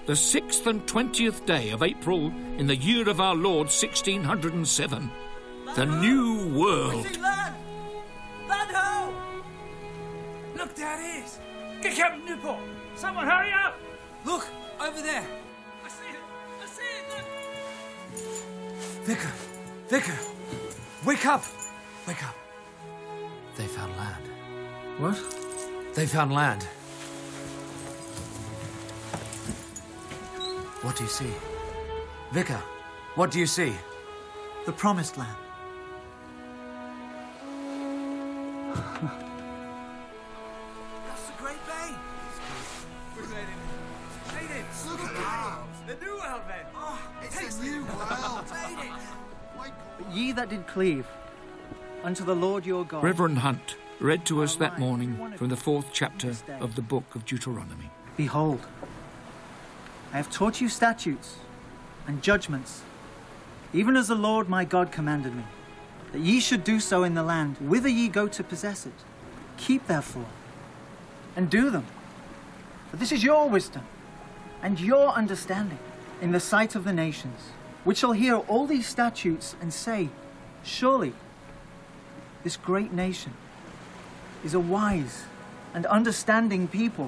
the 6th and 20th day of April in the year of our Lord 1607. The New World. Land! Land ho! Look, there it is. Get Captain Newport. Someone hurry up! Look, over there. I see it. I see it. Look. Vicar. Wake up. Wake up. They found land. What? They found land. What do you see? Vicar, what do you see? The Promised Land. That's the Great Bay. We made it. Made it. Look at that. The New World, man. Oh, It's a new world. made it. But ye that did cleave unto the Lord your God. Reverend Hunt read to us that morning from the 4th chapter of the book of Deuteronomy. Behold, I have taught you statutes and judgments, even as the Lord my God commanded me, that ye should do so in the land whither ye go to possess it. Keep therefore, and do them. For this is your wisdom and your understanding in the sight of the nations, which shall hear all these statutes and say, surely this great nation is a wise and understanding people.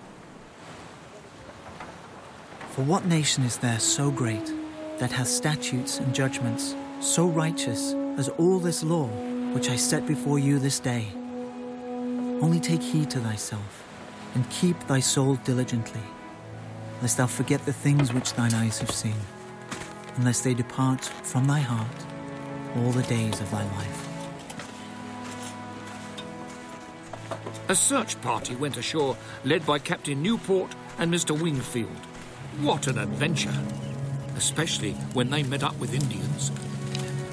For what nation is there so great that hath statutes and judgments so righteous as all this law which I set before you this day? Only take heed to thyself, and keep thy soul diligently, lest thou forget the things which thine eyes have seen, and lest they depart from thy heart all the days of thy life. A search party went ashore, led by Captain Newport and Mr. Wingfield. What an adventure! Especially when they met up with Indians